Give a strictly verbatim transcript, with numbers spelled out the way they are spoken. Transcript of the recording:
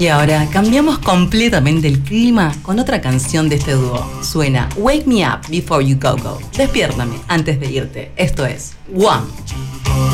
Y ahora cambiamos completamente el clima con otra canción de este dúo. Suena Wake Me Up Before You Go Go. Despiértame antes de irte. Esto es One.